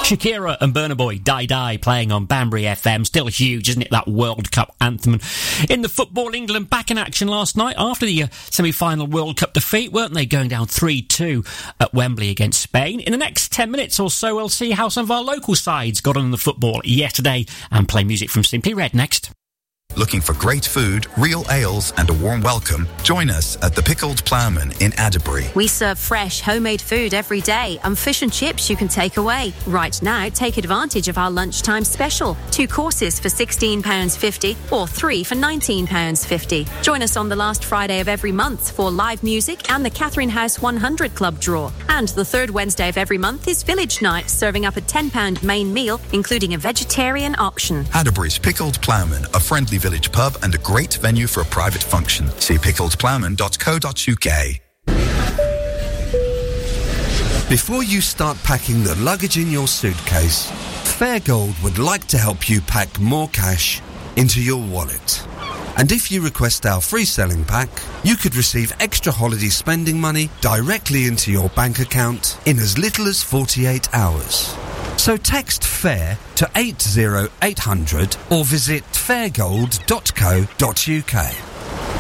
Shakira and Burna Boy, Die Die, playing on Banbury FM. Still huge, isn't it, that World Cup anthem? In the football, England back in action last night after the semi-final World Cup defeat, weren't they, going down 3-2 at Wembley against Spain? In the next 10 minutes or so, we'll see how some of our local sides got on in the football yesterday and play music from Simply Red next. Looking for great food, real ales and a warm welcome? Join us at the Pickled Ploughman in Adderbury. We serve fresh, homemade food every day and fish and chips you can take away. Right now, take advantage of our lunchtime special. 2 courses for £16.50 or 3 for £19.50. Join us on the last Friday of every month for live music and the Catherine House 100 Club draw. And the third Wednesday of every month is Village Night, serving up a £10 main meal, including a vegetarian option. Adderbury's Pickled Ploughman, a friendly village pub and a great venue for a private function. See pickledploughman.co.uk. Before you start packing the luggage in your suitcase, Fairgold would like to help you pack more cash into your wallet. And if you request our free selling pack, you could receive extra holiday spending money directly into your bank account in as little as 48 hours. So text FAIR to 80800 or visit fairgold.co.uk.